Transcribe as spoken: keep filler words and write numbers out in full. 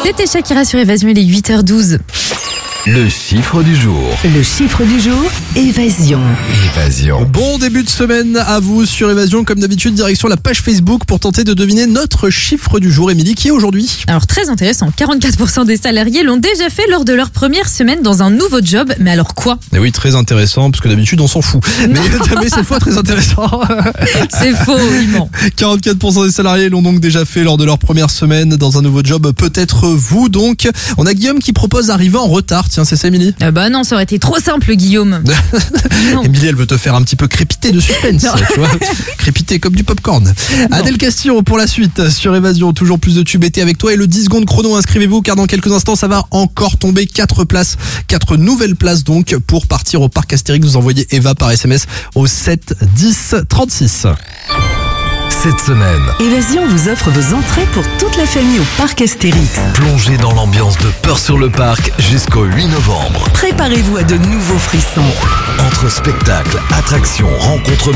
C'était Shakira sur Évasion, il est huit heures douze. Le chiffre du jour. Le chiffre du jour, Évasion. Évasion. Bon début de semaine à vous sur Évasion. Comme d'habitude, direction la page Facebook pour tenter de deviner notre chiffre du jour. Émilie, qui est aujourd'hui ? Alors très intéressant, quarante-quatre pour cent des salariés l'ont déjà fait lors de leur première semaine dans un nouveau job. Mais alors quoi ? Et oui, très intéressant, parce que d'habitude on s'en fout. Mais, mais cette fois, très intéressant. C'est faux, il ment. quarante-quatre pour cent des salariés l'ont donc déjà fait lors de leur première semaine dans un nouveau job. Peut-être vous donc. On a Guillaume qui propose d'arriver en retard. Tiens, c'est ça, Émilie ? Ah bah non, ça aurait été trop simple, Guillaume. Non. Émilie, elle veut te faire un petit peu crépiter de suspense, tu vois, crépiter comme du popcorn. Adèle Castillo pour la suite sur Évasion, toujours plus de tubes été avec toi et le dix secondes chrono, inscrivez-vous car dans quelques instants ça va encore tomber quatre places, quatre nouvelles places donc pour partir au parc Astérix. Vous envoyez Eva par S M S au sept dix trente-six. Cette semaine, Évasion vous offre vos entrées pour toute la famille au parc Astérix. plongez dans l'ambiance de Peur sur le parc jusqu'au huit novembre. Préparez-vous à de nouveaux frissons. Entre spectacles, attractions, rencontres